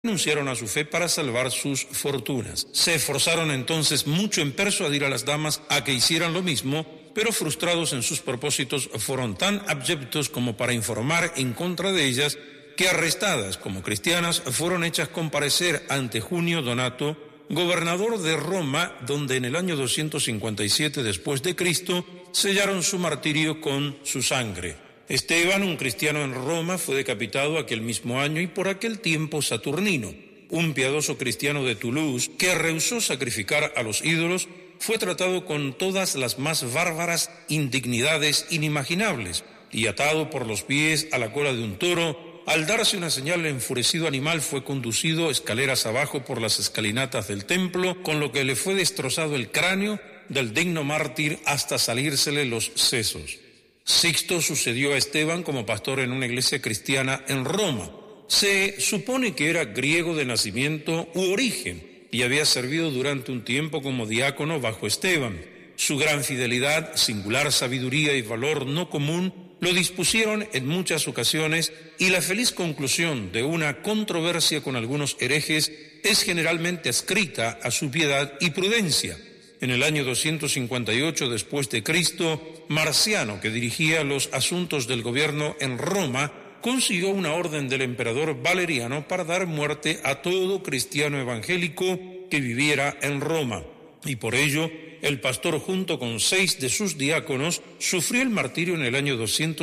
renunciaron a su fe para salvar sus fortunas. Se esforzaron entonces mucho en persuadir a las damas a que hicieran lo mismo, pero frustrados en sus propósitos fueron tan abyectos como para informar en contra de ellas, que arrestadas como cristianas fueron hechas comparecer ante Junio Donato, gobernador de Roma, donde en el año 257 después de Cristo sellaron su martirio con su sangre. Esteban, un cristiano en Roma, fue decapitado aquel mismo año y por aquel tiempo Saturnino, un piadoso cristiano de Toulouse que rehusó sacrificar a los ídolos, fue tratado con todas las más bárbaras indignidades inimaginables y atado por los pies a la cola de un toro. Al darse una señal, el enfurecido animal fue conducido escaleras abajo por las escalinatas del templo, con lo que le fue destrozado el cráneo del digno mártir hasta salírsele los sesos. Sixto sucedió a Esteban como pastor en una iglesia cristiana en Roma. Se supone que era griego de nacimiento u origen y había servido durante un tiempo como diácono bajo Esteban. Su gran fidelidad, singular sabiduría y valor no común lo dispusieron en muchas ocasiones, y la feliz conclusión de una controversia con algunos herejes es generalmente adscrita a su piedad y prudencia. En el año 258 después de Cristo, Marciano, que dirigía los asuntos del gobierno en Roma, consiguió una orden del emperador Valeriano para dar muerte a todo cristiano evangélico que viviera en Roma, y por ello el pastor junto con 6 de sus diáconos sufrió el martirio en el año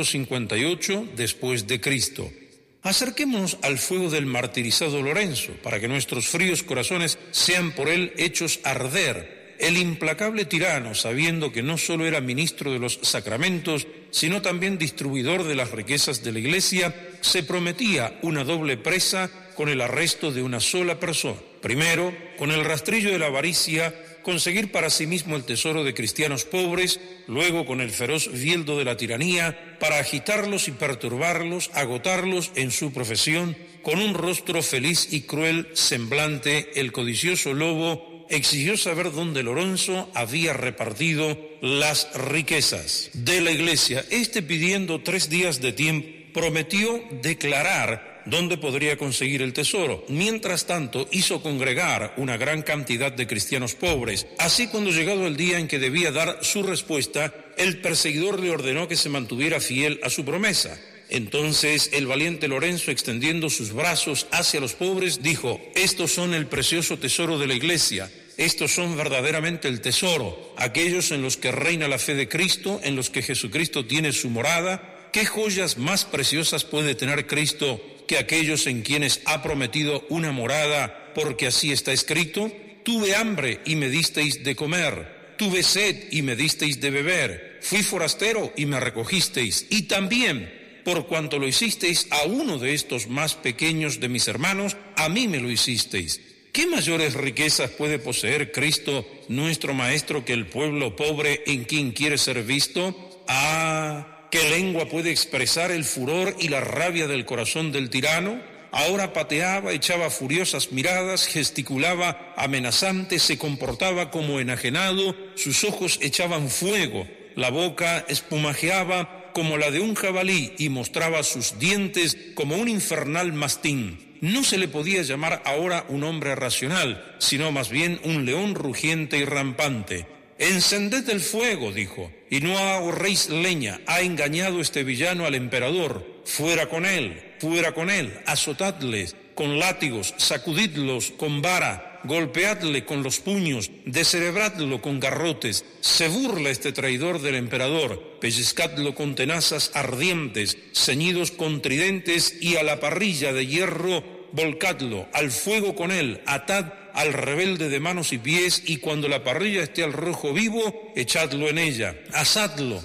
258 después de Cristo. Acerquémonos al fuego del martirizado Lorenzo, para que nuestros fríos corazones sean por él hechos arder. El implacable tirano, sabiendo que no solo era ministro de los sacramentos, sino también distribuidor de las riquezas de la Iglesia, se prometía una doble presa con el arresto de una sola persona. Primero, con el rastrillo de la avaricia, conseguir para sí mismo el tesoro de cristianos pobres, luego con el feroz bieldo de la tiranía, para agitarlos y perturbarlos, agotarlos en su profesión, con un rostro feliz y cruel semblante, el codicioso lobo exigió saber dónde Lorenzo había repartido las riquezas de la Iglesia. Pidiendo 3 días de tiempo, prometió declarar dónde podría conseguir el tesoro. Mientras tanto, hizo congregar una gran cantidad de cristianos pobres. Así, cuando llegado el día en que debía dar su respuesta, el perseguidor le ordenó que se mantuviera fiel a su promesa. Entonces el valiente Lorenzo, extendiendo sus brazos hacia los pobres, dijo: estos son el precioso tesoro de la Iglesia, estos son verdaderamente el tesoro, aquellos en los que reina la fe de Cristo, en los que Jesucristo tiene su morada. ¿Qué joyas más preciosas puede tener Cristo que aquellos en quienes ha prometido una morada? Porque así está escrito: tuve hambre y me disteis de comer, tuve sed y me disteis de beber, fui forastero y me recogisteis, y también, por cuanto lo hicisteis a uno de estos más pequeños de mis hermanos, a mí me lo hicisteis. ¿Qué mayores riquezas puede poseer Cristo, nuestro Maestro, que el pueblo pobre en quien quiere ser visto? ¿Qué lengua puede expresar el furor y la rabia del corazón del tirano? Ahora pateaba, echaba furiosas miradas, gesticulaba amenazante, se comportaba como enajenado, sus ojos echaban fuego, la boca espumajeaba como la de un jabalí y mostraba sus dientes como un infernal mastín. No se le podía llamar ahora un hombre racional, sino más bien un león rugiente y rampante. Encended el fuego, dijo, y no ahorréis leña. Ha engañado este villano al emperador. Fuera con él, azotadles con látigos, sacudidlos con vara, golpeadle con los puños, descerebradlo con garrotes. Se burla este traidor del emperador, pellizcadlo con tenazas ardientes, ceñidos con tridentes, y a la parrilla de hierro volcadlo, al fuego con él, atad al rebelde de manos y pies, y cuando la parrilla esté al rojo vivo, echadlo en ella, asadlo,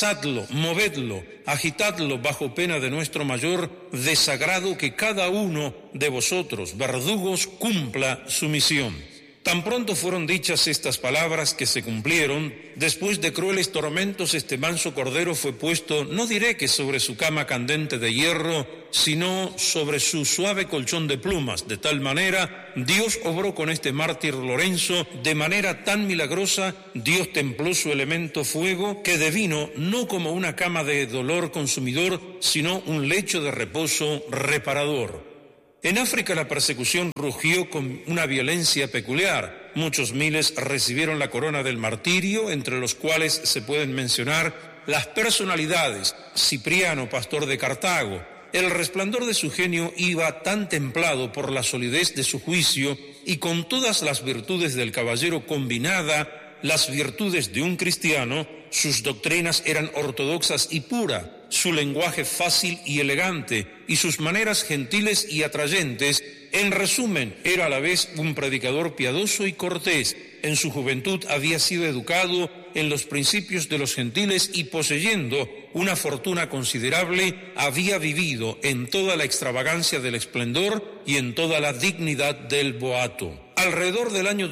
movedlo, agitadlo bajo pena de nuestro mayor desagrado, que cada uno de vosotros, verdugos, cumpla su misión. Tan pronto fueron dichas estas palabras que se cumplieron, después de crueles tormentos este manso cordero fue puesto, no diré que sobre su cama candente de hierro, sino sobre su suave colchón de plumas. De tal manera, Dios obró con este mártir Lorenzo, de manera tan milagrosa, Dios templó su elemento fuego, que devino no como una cama de dolor consumidor, sino un lecho de reposo reparador. En África la persecución rugió con una violencia peculiar. Muchos miles recibieron la corona del martirio, entre los cuales se pueden mencionar las personalidades: Cipriano, pastor de Cartago. El resplandor de su genio iba tan templado por la solidez de su juicio y con todas las virtudes del caballero combinada, las virtudes de un cristiano. Sus doctrinas eran ortodoxas y puras, su lenguaje fácil y elegante, y sus maneras gentiles y atrayentes. En resumen, era a la vez un predicador piadoso y cortés. En su juventud había sido educado en los principios de los gentiles y, poseyendo una fortuna considerable, había vivido en toda la extravagancia del esplendor y en toda la dignidad del boato. Alrededor del año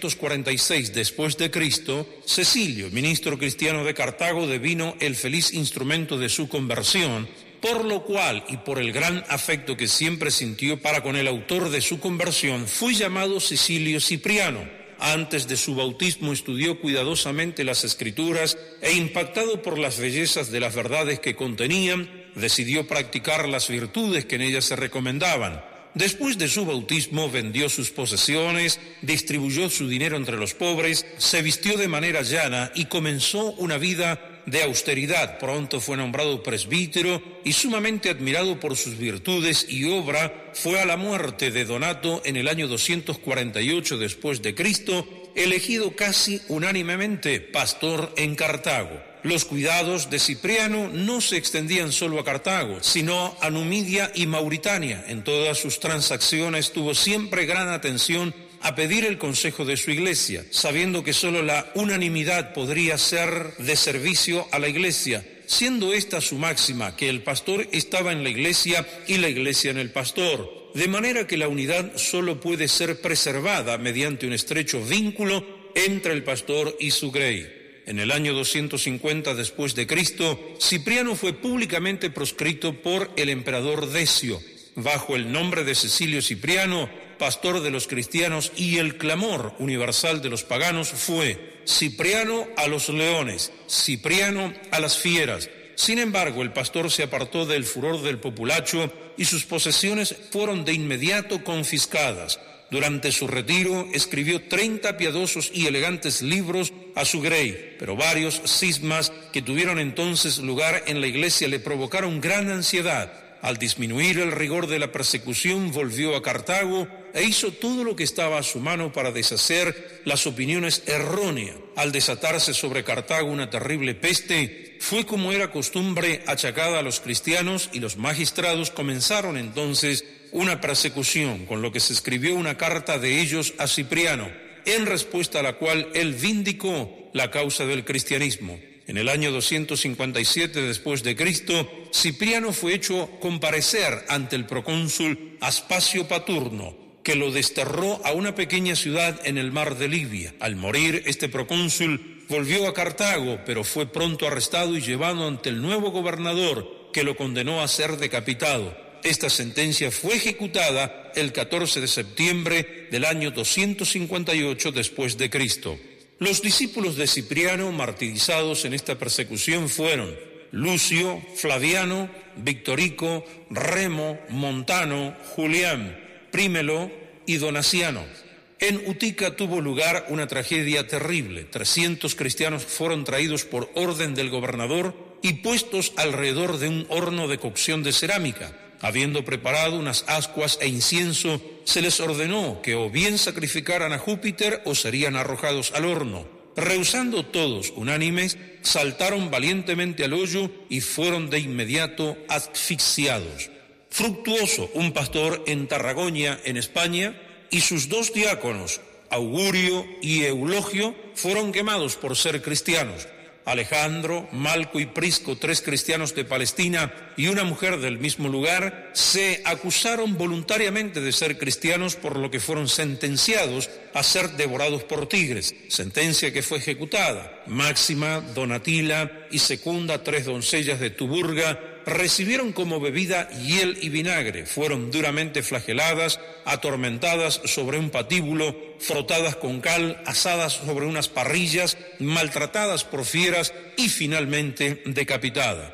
246 después de Cristo, Cecilio, ministro cristiano de Cartago, devino el feliz instrumento de su conversión, por lo cual, y por el gran afecto que siempre sintió para con el autor de su conversión, fue llamado Cecilio Cipriano. Antes de su bautismo estudió cuidadosamente las Escrituras e, impactado por las bellezas de las verdades que contenían, decidió practicar las virtudes que en ellas se recomendaban. Después de su bautismo vendió sus posesiones, distribuyó su dinero entre los pobres, se vistió de manera llana y comenzó una vida de austeridad. Pronto fue nombrado presbítero y, sumamente admirado por sus virtudes y obra, fue a la muerte de Donato en el año 248 después de Cristo, elegido casi unánimemente pastor en Cartago. Los cuidados de Cipriano no se extendían solo a Cartago, sino a Numidia y Mauritania. En todas sus transacciones tuvo siempre gran atención a pedir el consejo de su iglesia, sabiendo que solo la unanimidad podría ser de servicio a la iglesia, siendo esta su máxima, que el pastor estaba en la iglesia y la iglesia en el pastor, de manera que la unidad solo puede ser preservada mediante un estrecho vínculo entre el pastor y su grey. En el año 250 después de Cristo, Cipriano fue públicamente proscrito por el emperador Decio. Bajo el nombre de Cecilio Cipriano, pastor de los cristianos, y el clamor universal de los paganos fue: Cipriano a los leones, Cipriano a las fieras. Sin embargo, el pastor se apartó del furor del populacho y sus posesiones fueron de inmediato confiscadas. Durante su retiro escribió 30 piadosos y elegantes libros a su grey, pero varios cismas que tuvieron entonces lugar en la iglesia le provocaron gran ansiedad. Al disminuir el rigor de la persecución, volvió a Cartago e hizo todo lo que estaba a su mano para deshacer las opiniones erróneas. Al desatarse sobre Cartago una terrible peste, fue, como era costumbre, achacada a los cristianos, y los magistrados comenzaron entonces una persecución, con lo que se escribió una carta de ellos a Cipriano, en respuesta a la cual él vindicó la causa del cristianismo. En el año 257 después de Cristo, Cipriano fue hecho comparecer ante el procónsul Aspacio Paturno, que lo desterró a una pequeña ciudad en el mar de Libia. Al morir este procónsul, volvió a Cartago, pero fue pronto arrestado y llevado ante el nuevo gobernador, que lo condenó a ser decapitado. Esta sentencia fue ejecutada el 14 de septiembre del año 258 después de Cristo. Los discípulos de Cipriano martirizados en esta persecución fueron Lucio, Flaviano, Victorico, Remo, Montano, Julián, Prímelo y Donaciano. En Utica tuvo lugar una tragedia terrible. 300 cristianos fueron traídos por orden del gobernador y puestos alrededor de un horno de cocción de cerámica. Habiendo preparado unas ascuas e incienso, se les ordenó que o bien sacrificaran a Júpiter o serían arrojados al horno. Rehusando todos unánimes, saltaron valientemente al hoyo y fueron de inmediato asfixiados. Fructuoso, un pastor en Tarragona, en España, y sus 2 diáconos, Augurio y Eulogio, fueron quemados por ser cristianos. Alejandro, Malco y Prisco, 3 cristianos de Palestina y una mujer del mismo lugar, se acusaron voluntariamente de ser cristianos, por lo que fueron sentenciados a ser devorados por tigres, sentencia que fue ejecutada. Máxima, Donatila y Secunda, 3 doncellas de Tuburga, recibieron como bebida hiel y vinagre, fueron duramente flageladas, atormentadas sobre un patíbulo, frotadas con cal, asadas sobre unas parrillas, maltratadas por fieras y finalmente decapitadas.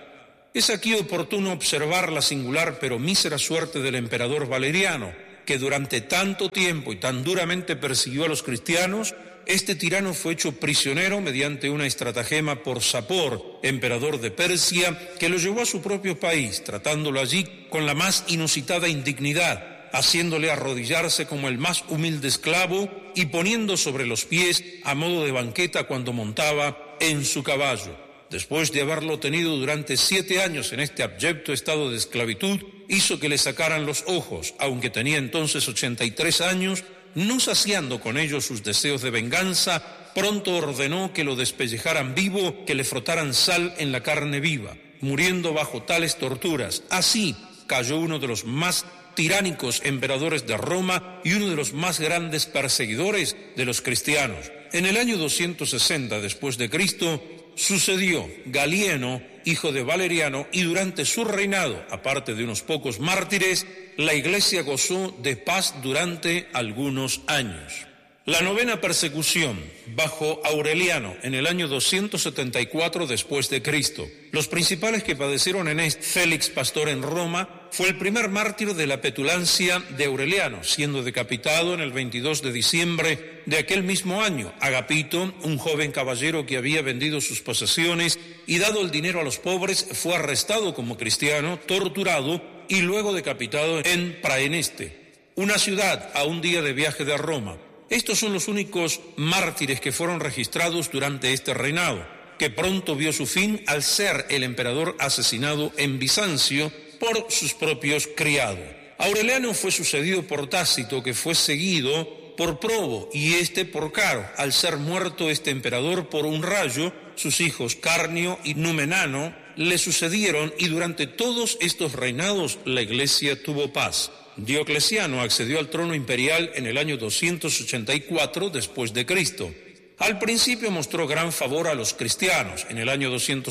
Es aquí oportuno observar la singular pero mísera suerte del emperador Valeriano, que durante tanto tiempo y tan duramente persiguió a los cristianos. Este tirano fue hecho prisionero mediante una estratagema por Sapor, emperador de Persia, que lo llevó a su propio país, tratándolo allí con la más inusitada indignidad, haciéndole arrodillarse como el más humilde esclavo y poniendo sobre los pies a modo de banqueta cuando montaba en su caballo. Después de haberlo tenido durante 7 años en este abyecto estado de esclavitud, hizo que le sacaran los ojos, aunque tenía entonces 83 años, no saciando con ello sus deseos de venganza, pronto ordenó que lo despellejaran vivo, que le frotaran sal en la carne viva, muriendo bajo tales torturas. Así cayó uno de los más tiránicos emperadores de Roma y uno de los más grandes perseguidores de los cristianos. En el año 260 después de Cristo, sucedió Galieno, hijo de Valeriano, y durante su reinado, aparte de unos pocos mártires, la Iglesia gozó de paz durante algunos años. La 9ª persecución, bajo Aureliano, en el año 274 después de Cristo. Los principales que padecieron en este, Félix, pastor en Roma, fue el primer mártir de la petulancia de Aureliano, siendo decapitado en el 22 de diciembre de aquel mismo año. Agapito, un joven caballero que había vendido sus posesiones y dado el dinero a los pobres, fue arrestado como cristiano, torturado y luego decapitado en Praeneste, una ciudad a un día de viaje de Roma. Estos son los únicos mártires que fueron registrados durante este reinado, que pronto vio su fin al ser el emperador asesinado en Bizancio por sus propios criados. Aureliano fue sucedido por Tácito, que fue seguido por Probo, y este por Caro. Al ser muerto este emperador por un rayo, sus hijos Carnio y Numenano le sucedieron, y durante todos estos reinados la Iglesia tuvo paz. Diocleciano accedió al trono imperial en el año 284 después de Cristo. Al principio mostró gran favor a los cristianos. En el año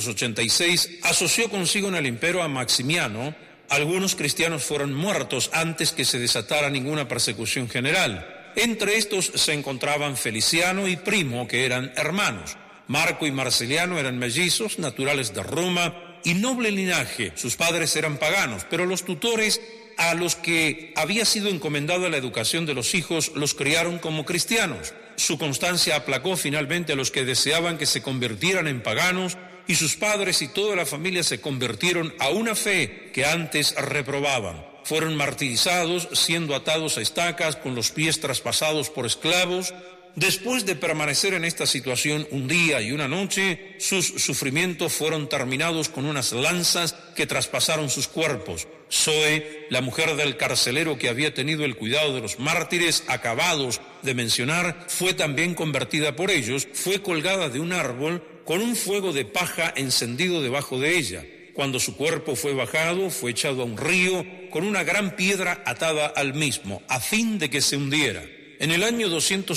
286 asoció consigo en el imperio a Maximiano. Algunos cristianos fueron muertos antes que se desatara ninguna persecución general. Entre estos se encontraban Feliciano y Primo, que eran hermanos. Marco y Marceliano eran mellizos, naturales de Roma y noble linaje. Sus padres eran paganos, pero los tutores a los que había sido encomendada la educación de los hijos los criaron como cristianos. Su constancia aplacó finalmente a los que deseaban que se convirtieran en paganos, y sus padres y toda la familia se convirtieron a una fe que antes reprobaban. Fueron martirizados, siendo atados a estacas, con los pies traspasados por esclavos. Después de permanecer en esta situación un día y una noche, sus sufrimientos fueron terminados con unas lanzas que traspasaron sus cuerpos. Zoe, la mujer del carcelero que había tenido el cuidado de los mártires acabados de mencionar, fue también convertida por ellos, fue colgada de un árbol con un fuego de paja encendido debajo de ella. Cuando su cuerpo fue bajado, fue echado a un río con una gran piedra atada al mismo, a fin de que se hundiera. En el año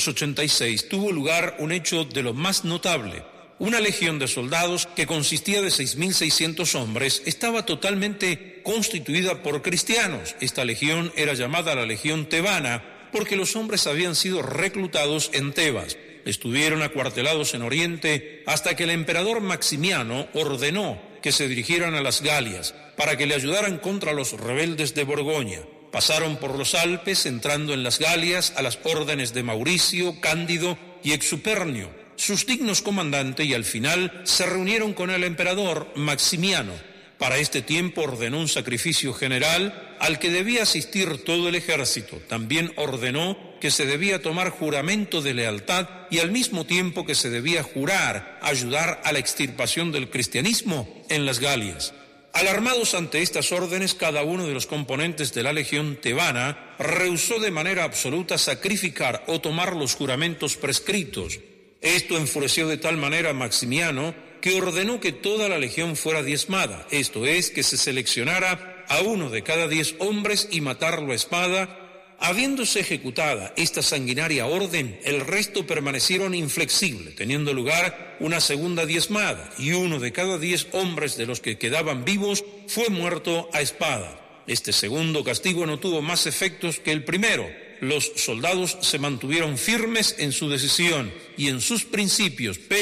286 tuvo lugar un hecho de lo más notable. Una legión de soldados que consistía de 6.600 hombres estaba totalmente constituida por cristianos. Esta legión era llamada la Legión Tebana porque los hombres habían sido reclutados en Tebas. Estuvieron acuartelados en Oriente hasta que el emperador Maximiano ordenó que se dirigieran a las Galias para que le ayudaran contra los rebeldes de Borgoña. Pasaron por los Alpes, entrando en las Galias a las órdenes de Mauricio, Cándido y Exupernio, sus dignos comandantes, y al final se reunieron con el emperador Maximiano. Para este tiempo ordenó un sacrificio general al que debía asistir todo el ejército. También ordenó que se debía tomar juramento de lealtad y al mismo tiempo que se debía jurar ayudar a la extirpación del cristianismo en las Galias. Alarmados ante estas órdenes, cada uno de los componentes de la legión tebana rehusó de manera absoluta sacrificar o tomar los juramentos prescritos. Esto enfureció de tal manera a Maximiano que ordenó que toda la legión fuera diezmada, esto es, que se seleccionara a uno de cada 10 hombres y matarlo a espada. Habiéndose ejecutada esta sanguinaria orden, el resto permanecieron inflexibles, teniendo lugar una segunda diezmada, y uno de cada 10 hombres de los que quedaban vivos fue muerto a espada. Este segundo castigo no tuvo más efectos que el primero. Los soldados se mantuvieron firmes en su decisión y en sus principios, pero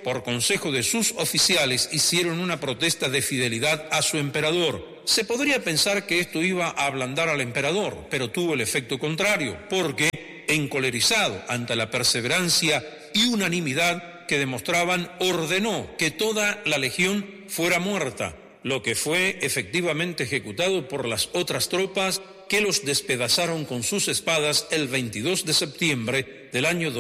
por consejo de sus oficiales, hicieron una protesta de fidelidad a su emperador. Se podría pensar que esto iba a ablandar al emperador, pero tuvo el efecto contrario, porque, encolerizado ante la perseverancia y unanimidad que demostraban, ordenó que toda la legión fuera muerta, lo que fue efectivamente ejecutado por las otras tropas que los despedazaron con sus espadas el 22 de septiembre del año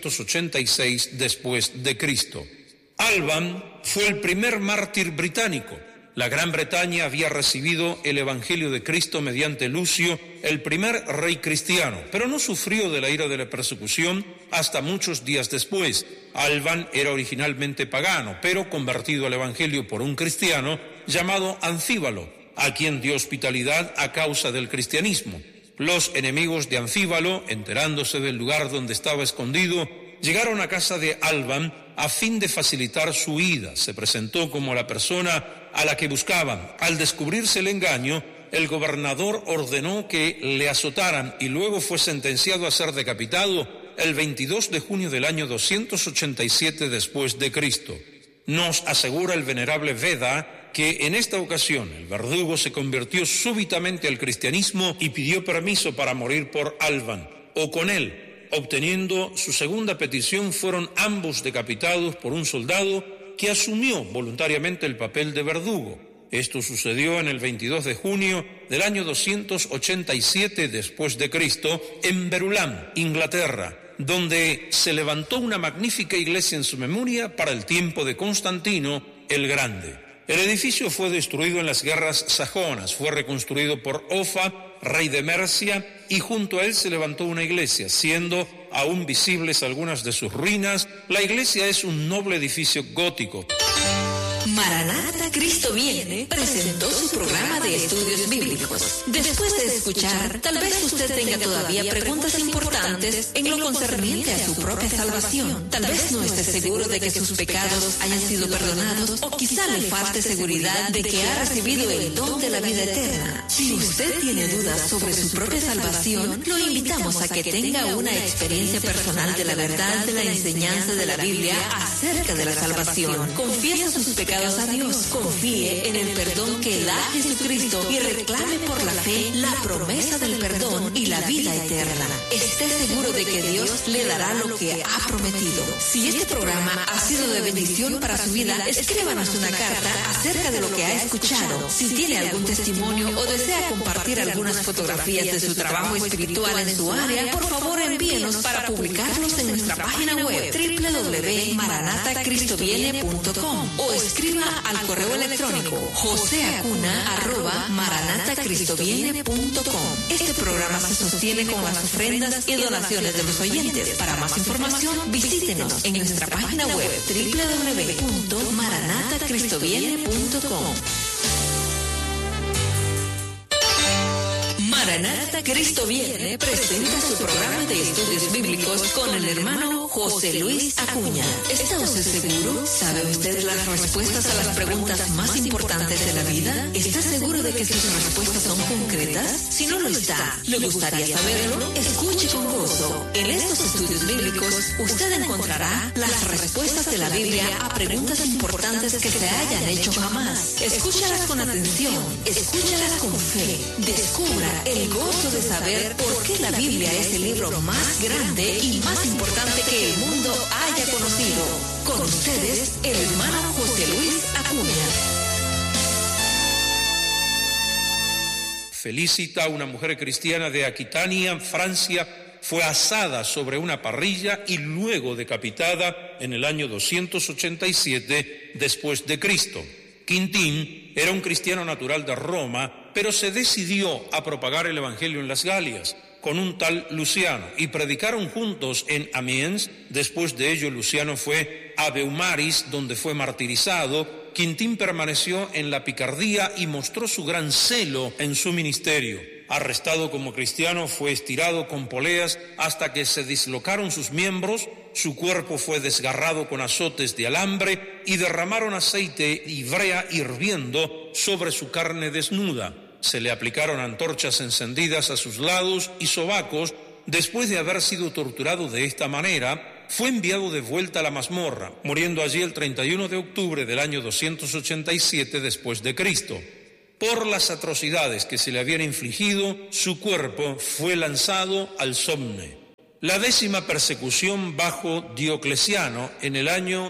286 después de Cristo. Alban fue el primer mártir británico. La Gran Bretaña había recibido el Evangelio de Cristo mediante Lucio, el primer rey cristiano, pero no sufrió de la ira de la persecución hasta muchos días después. Alban era originalmente pagano, pero convertido al Evangelio por un cristiano llamado Ancíbalo, a quien dio hospitalidad a causa del cristianismo. Los enemigos de Ancíbalo, enterándose del lugar donde estaba escondido, llegaron a casa de Alban a fin de facilitar su huida. Se presentó como la persona a la que buscaban. Al descubrirse el engaño, el gobernador ordenó que le azotaran y luego fue sentenciado a ser decapitado el 22 de junio del año 287 después de Cristo. Nos asegura el venerable Veda que en esta ocasión el verdugo se convirtió súbitamente al cristianismo y pidió permiso para morir por Alban o con él. Obteniendo su segunda petición, fueron ambos decapitados por un soldado que asumió voluntariamente el papel de verdugo. Esto sucedió en el 22 de junio del año 287 después de Cristo en Verulam, Inglaterra, donde se levantó una magnífica iglesia en su memoria para el tiempo de Constantino el Grande. El edificio fue destruido en las guerras sajonas, fue reconstruido por Offa, rey de Mercia, y junto a él se levantó una iglesia, siendo aún visibles algunas de sus ruinas. La iglesia es un noble edificio gótico. Maranata, Cristo viene presentó su programa de estudios bíblicos. Después de escuchar, tal vez usted tenga todavía preguntas importantes en lo concerniente a su propia salvación. Tal vez no esté seguro de que sus pecados hayan sido perdonados, o quizá le falte seguridad de que ha recibido el don de la vida eterna. Si usted tiene dudas sobre su propia salvación, lo invitamos a que tenga una experiencia personal de la verdad de la enseñanza de la Biblia acerca de la salvación. Confiesa sus pecados a Dios, confíe en el perdón que da Jesucristo y reclame por la fe la promesa del perdón y la vida eterna. Esté seguro de que Dios le dará lo que ha prometido. Si este programa ha sido de bendición para su vida, escríbanos una carta acerca de lo que ha escuchado. Si tiene algún testimonio o desea compartir algunas fotografías de su trabajo espiritual en su área, por favor envíenos para publicarlos en nuestra página web www.maranatacristoviene.com o escriba al correo electrónico joseacuna@maranatacristoviene.com. Este programa se sostiene con las ofrendas y donaciones de los oyentes. Para más información, visítenos en nuestra página web www.maranatacristoviene.com. Maranata, Cristo viene presenta su programa de estudios bíblicos con el hermano José Luis Acuña. ¿Está usted seguro? ¿Sabe usted las respuestas a las preguntas más importantes de la vida? ¿Está seguro de que sus respuestas son concretas? Si no lo está, ¿le gustaría saberlo? Escuche con gozo. En estos estudios bíblicos, usted encontrará las respuestas de la Biblia a preguntas importantes que se hayan hecho jamás. Escúchalas con atención, escúchalas con fe. Descubra el gozo de saber por qué la Biblia es el libro más grande y más importante que el mundo haya conocido. Con ustedes, el hermano José Luis Acuña. Felicita, una mujer cristiana de Aquitania, Francia, fue asada sobre una parrilla y luego decapitada en el año 287 después de Cristo. Quintín era un cristiano natural de Roma, pero se decidió a propagar el evangelio en las Galias con un tal Luciano y predicaron juntos en Amiens. Después de ello, Luciano fue a Beaumaris, donde fue martirizado. Quintín permaneció en la picardía y mostró su gran celo en su ministerio. Arrestado como cristiano, fue estirado con poleas hasta que se dislocaron sus miembros. Su cuerpo fue desgarrado con azotes de alambre y derramaron aceite y brea hirviendo sobre su carne desnuda. Se le aplicaron antorchas encendidas a sus lados y sobacos. Después de haber sido torturado de esta manera, fue enviado de vuelta a la mazmorra, muriendo allí el 31 de octubre del año 287 después de Cristo. Por las atrocidades que se le habían infligido, su cuerpo fue lanzado al Somne. La 10ª persecución bajo Diocleciano en el año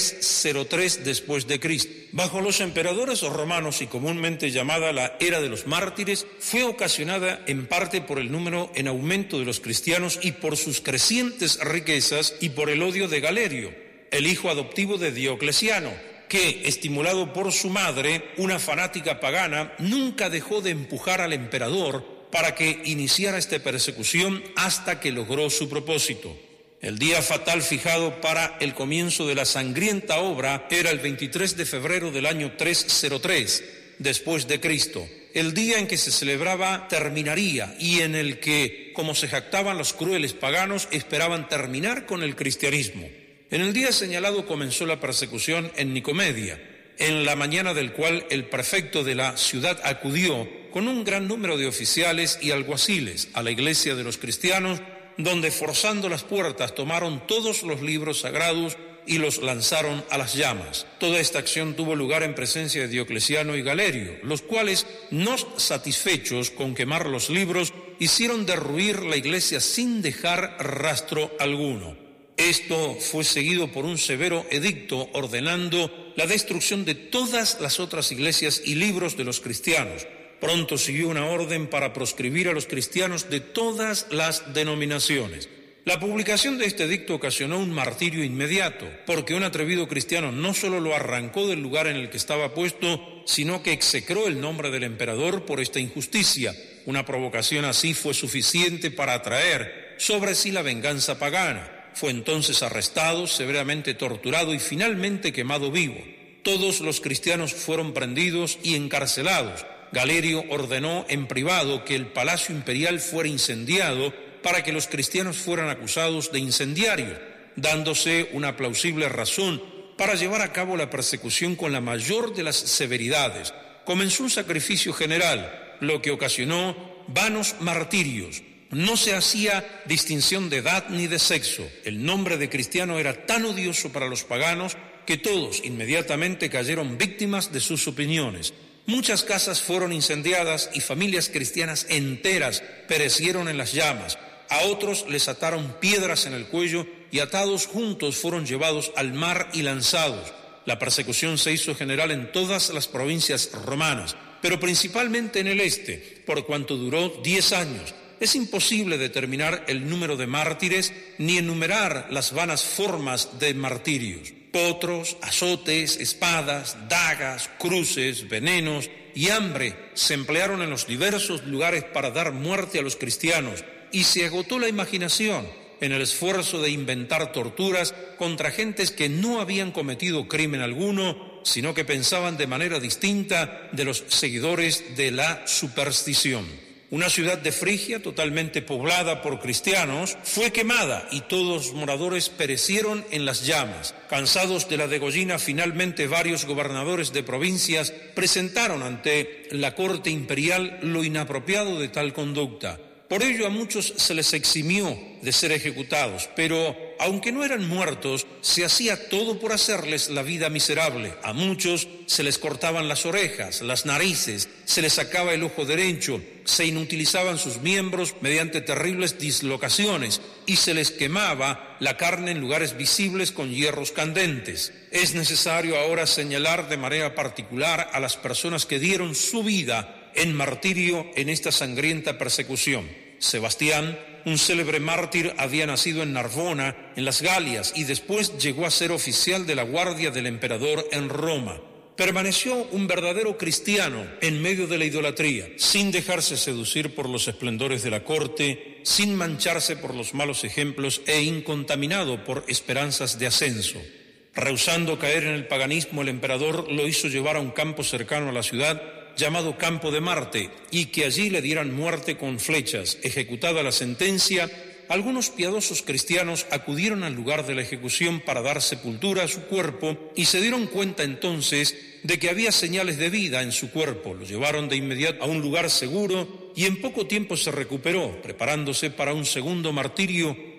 303 después de Cristo. Bajo los emperadores romanos y comúnmente llamada la Era de los Mártires, fue ocasionada en parte por el número en aumento de los cristianos y por sus crecientes riquezas y por el odio de Galerio, el hijo adoptivo de Diocleciano, que, estimulado por su madre, una fanática pagana, nunca dejó de empujar al emperador para que iniciara esta persecución hasta que logró su propósito. El día fatal fijado para el comienzo de la sangrienta obra era el 23 de febrero del año 303, después de Cristo, el día en que se celebraba terminaría y en el que, como se jactaban los crueles paganos, esperaban terminar con el cristianismo. En el día señalado comenzó la persecución en Nicomedia, en la mañana del cual el prefecto de la ciudad acudió con un gran número de oficiales y alguaciles a la iglesia de los cristianos, donde forzando las puertas tomaron todos los libros sagrados y los lanzaron a las llamas. Toda esta acción tuvo lugar en presencia de Diocleciano y Galerio, los cuales, no satisfechos con quemar los libros, hicieron derruir la iglesia sin dejar rastro alguno. Esto fue seguido por un severo edicto ordenando la destrucción de todas las otras iglesias y libros de los cristianos. Pronto siguió una orden para proscribir a los cristianos de todas las denominaciones. La publicación de este edicto ocasionó un martirio inmediato, porque un atrevido cristiano no solo lo arrancó del lugar en el que estaba puesto, sino que execró el nombre del emperador por esta injusticia. Una provocación así fue suficiente para atraer sobre sí la venganza pagana. Fue entonces arrestado, severamente torturado y finalmente quemado vivo. Todos los cristianos fueron prendidos y encarcelados. Galerio ordenó en privado que el palacio imperial fuera incendiado para que los cristianos fueran acusados de incendiarios, dándose una plausible razón para llevar a cabo la persecución con la mayor de las severidades. Comenzó un sacrificio general, lo que ocasionó vanos martirios. No se hacía distinción de edad ni de sexo. El nombre de cristiano era tan odioso para los paganos que todos inmediatamente cayeron víctimas de sus opiniones. Muchas casas fueron incendiadas y familias cristianas enteras perecieron en las llamas. A otros les ataron piedras en el cuello y atados juntos fueron llevados al mar y lanzados. La persecución se hizo general en todas las provincias romanas, pero principalmente en el este, por cuanto duró 10 años. Es imposible determinar el número de mártires ni enumerar las vanas formas de martirios. Potros, azotes, espadas, dagas, cruces, venenos y hambre se emplearon en los diversos lugares para dar muerte a los cristianos, y se agotó la imaginación en el esfuerzo de inventar torturas contra gentes que no habían cometido crimen alguno, sino que pensaban de manera distinta de los seguidores de la superstición. Una ciudad de Frigia, totalmente poblada por cristianos, fue quemada y todos los moradores perecieron en las llamas. Cansados de la degollina, finalmente varios gobernadores de provincias presentaron ante la corte imperial lo inapropiado de tal conducta. Por ello a muchos se les eximió de ser ejecutados, pero aunque no eran muertos, se hacía todo por hacerles la vida miserable. A muchos se les cortaban las orejas, las narices, se les sacaba el ojo derecho, se inutilizaban sus miembros mediante terribles dislocaciones y se les quemaba la carne en lugares visibles con hierros candentes. Es necesario ahora señalar de manera particular a las personas que dieron su vida en martirio en esta sangrienta persecución. Sebastián, un célebre mártir, había nacido en Narbona, en las Galias, y después llegó a ser oficial de la guardia del emperador en Roma. Permaneció un verdadero cristiano en medio de la idolatría, sin dejarse seducir por los esplendores de la corte, sin mancharse por los malos ejemplos e incontaminado por esperanzas de ascenso. Rehusando caer en el paganismo, el emperador lo hizo llevar a un campo cercano a la ciudad, llamado Campo de Marte, y que allí le dieran muerte con flechas. Ejecutada la sentencia, algunos piadosos cristianos acudieron al lugar de la ejecución para dar sepultura a su cuerpo y se dieron cuenta entonces de que había señales de vida en su cuerpo. Lo llevaron de inmediato a un lugar seguro y en poco tiempo se recuperó, preparándose para un segundo martirio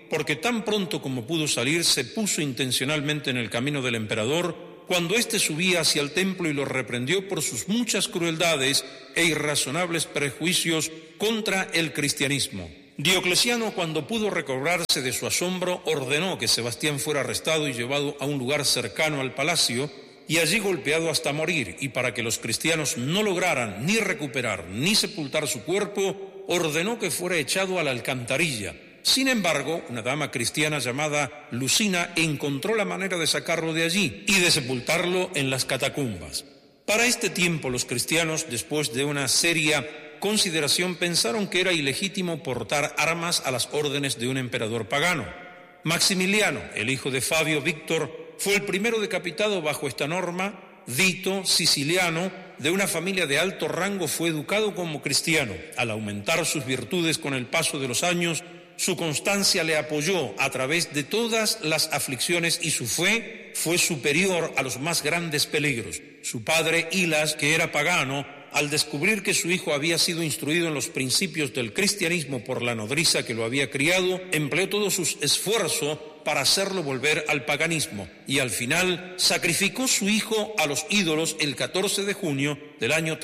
porque tan pronto como pudo salir se puso intencionalmente en el camino del emperador cuando éste subía hacia el templo y lo reprendió por sus muchas crueldades e irrazonables prejuicios contra el cristianismo. Diocleciano, cuando pudo recobrarse de su asombro, ordenó que Sebastián fuera arrestado y llevado a un lugar cercano al palacio y allí golpeado hasta morir, y para que los cristianos no lograran ni recuperar ni sepultar su cuerpo, ordenó que fuera echado a la alcantarilla. Sin embargo, una dama cristiana llamada Lucina encontró la manera de sacarlo de allí y de sepultarlo en las catacumbas. Para este tiempo los cristianos, después de una seria consideración, pensaron que era ilegítimo portar armas a las órdenes de un emperador pagano. Maximiliano, el hijo de Fabio Víctor, fue el primero decapitado bajo esta norma. Vito, siciliano, de una familia de alto rango, fue educado como cristiano. Al aumentar sus virtudes con el paso de los años, su constancia le apoyó a través de todas las aflicciones y su fe fue superior a los más grandes peligros. Su padre, Hilas, que era pagano, al descubrir que su hijo había sido instruido en los principios del cristianismo por la nodriza que lo había criado, empleó todos sus esfuerzos para hacerlo volver al paganismo y al final sacrificó su hijo a los ídolos el 14 de junio del año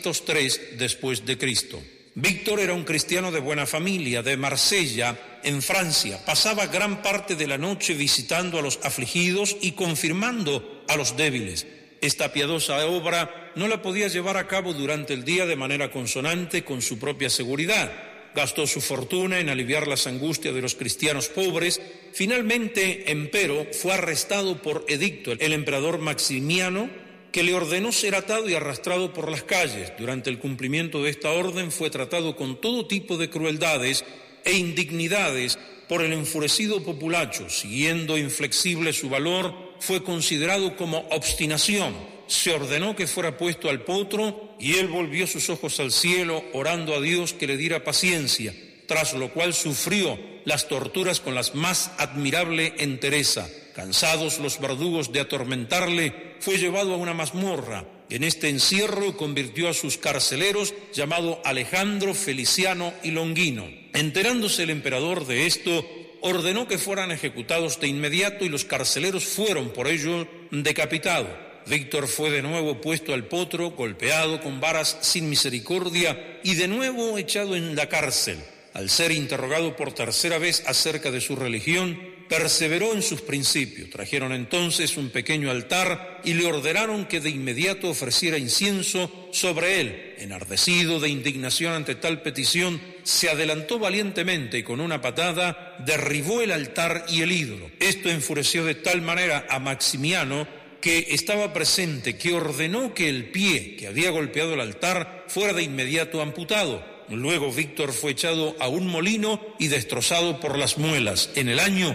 303 después de Cristo. Víctor era un cristiano de buena familia, de Marsella, en Francia. Pasaba gran parte de la noche visitando a los afligidos y confirmando a los débiles. Esta piadosa obra no la podía llevar a cabo durante el día de manera consonante con su propia seguridad. Gastó su fortuna en aliviar las angustias de los cristianos pobres. Finalmente, empero, fue arrestado por edicto el emperador Maximiano, que le ordenó ser atado y arrastrado por las calles. Durante el cumplimiento de esta orden fue tratado con todo tipo de crueldades e indignidades por el enfurecido populacho. Siguiendo inflexible su valor, fue considerado como obstinación. Se ordenó que fuera puesto al potro y él volvió sus ojos al cielo, orando a Dios que le diera paciencia, tras lo cual sufrió las torturas con la más admirable entereza. Cansados los verdugos de atormentarle, fue llevado a una mazmorra. En este encierro convirtió a sus carceleros, llamado Alejandro, Feliciano y Longino. Enterándose el emperador de esto, ordenó que fueran ejecutados de inmediato y los carceleros fueron por ello decapitados. Víctor fue de nuevo puesto al potro, golpeado con varas sin misericordia y de nuevo echado en la cárcel. Al ser interrogado por tercera vez acerca de su religión, perseveró en sus principios. Trajeron entonces un pequeño altar y le ordenaron que de inmediato ofreciera incienso sobre él. Enardecido de indignación ante tal petición, se adelantó valientemente y con una patada derribó el altar y el ídolo. Esto enfureció de tal manera a Maximiano, que estaba presente, que ordenó que el pie que había golpeado el altar fuera de inmediato amputado. Luego Víctor fue echado a un molino y destrozado por las muelas en el año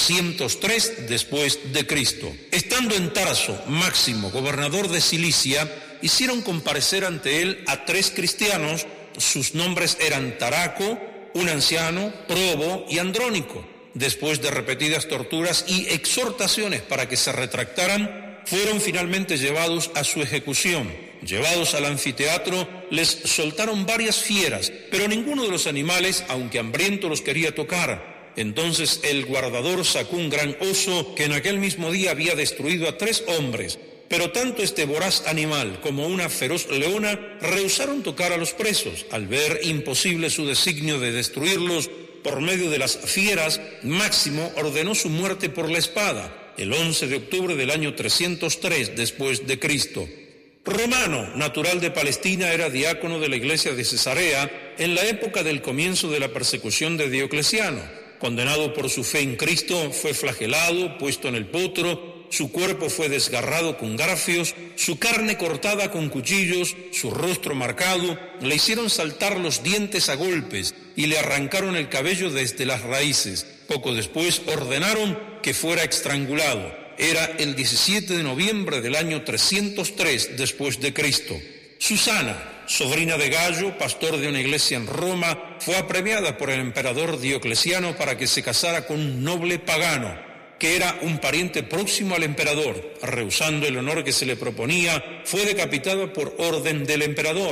303 después de Cristo. Estando en Tarso, Máximo, gobernador de Cilicia, hicieron comparecer ante él a 3 cristianos. Sus nombres eran Taraco, un anciano, Probo y Andrónico. Después de repetidas torturas y exhortaciones para que se retractaran, fueron finalmente llevados a su ejecución. Llevados al anfiteatro, les soltaron varias fieras, pero ninguno de los animales, aunque hambriento, los quería tocar. Entonces el guardador sacó un gran oso que en aquel mismo día había destruido a 3 hombres. Pero tanto este voraz animal como una feroz leona rehusaron tocar a los presos. Al ver imposible su designio de destruirlos por medio de las fieras, Máximo ordenó su muerte por la espada, el 11 de octubre del año 303 después de Cristo. Romano, natural de Palestina, era diácono de la iglesia de Cesarea en la época del comienzo de la persecución de Diocleciano. Condenado por su fe en Cristo, fue flagelado, puesto en el potro, su cuerpo fue desgarrado con garfios, su carne cortada con cuchillos, su rostro marcado, le hicieron saltar los dientes a golpes y le arrancaron el cabello desde las raíces. Poco después ordenaron que fuera estrangulado. Era el 17 de noviembre del año 303 después de Cristo. Susana, sobrina de Gallo, pastor de una iglesia en Roma, fue apremiada por el emperador Diocleciano para que se casara con un noble pagano, que era un pariente próximo al emperador. Rehusando el honor que se le proponía, fue decapitada por orden del emperador.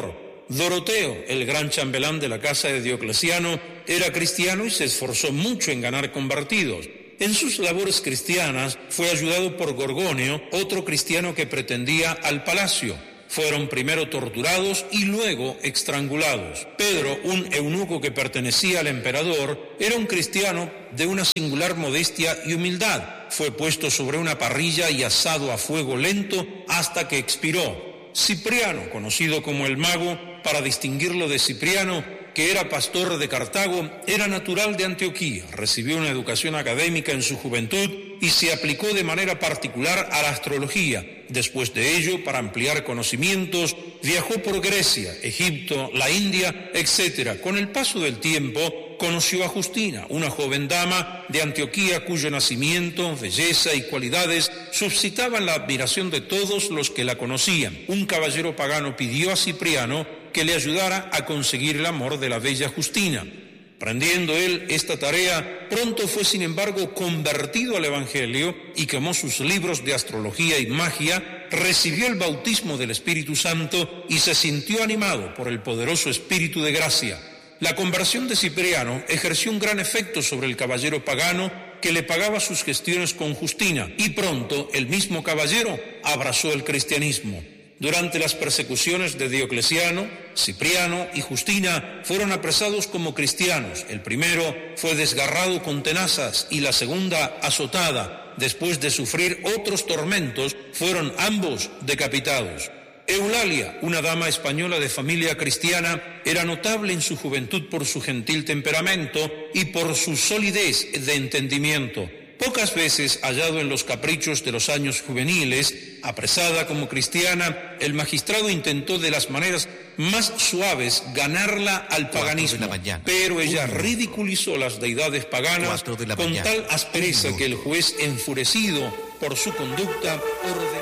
Doroteo, el gran chambelán de la casa de Diocleciano, era cristiano y se esforzó mucho en ganar convertidos. En sus labores cristianas fue ayudado por Gorgonio, otro cristiano que pretendía al palacio. Fueron primero torturados y luego estrangulados. Pedro, un eunuco que pertenecía al emperador, era un cristiano de una singular modestia y humildad. Fue puesto sobre una parrilla y asado a fuego lento hasta que expiró. Cipriano, conocido como el Mago, para distinguirlo de Cipriano, que era pastor de Cartago, era natural de Antioquía, recibió una educación académica en su juventud y se aplicó de manera particular a la astrología. Después de ello, para ampliar conocimientos, viajó por Grecia, Egipto, la India, etc. Con el paso del tiempo, conoció a Justina, una joven dama de Antioquía cuyo nacimiento, belleza y cualidades suscitaban la admiración de todos los que la conocían. Un caballero pagano pidió a Cipriano que le ayudara a conseguir el amor de la bella Justina. Aprendiendo él esta tarea, pronto fue sin embargo convertido al Evangelio y quemó sus libros de astrología y magia, recibió el bautismo del Espíritu Santo y se sintió animado por el poderoso Espíritu de gracia. La conversión de Cipriano ejerció un gran efecto sobre el caballero pagano que le pagaba sus gestiones con Justina, y pronto el mismo caballero abrazó el cristianismo. Durante las persecuciones de Diocleciano, Cipriano y Justina fueron apresados como cristianos. El primero fue desgarrado con tenazas y la segunda azotada. Después de sufrir otros tormentos, fueron ambos decapitados. Eulalia, una dama española de familia cristiana, era notable en su juventud por su gentil temperamento y por su solidez de entendimiento. Pocas veces hallado en los caprichos de los años juveniles, apresada como cristiana, el magistrado intentó de las maneras más suaves ganarla al paganismo, pero ella ridiculizó las deidades paganas con tal aspereza que el juez, enfurecido por su conducta, ordenó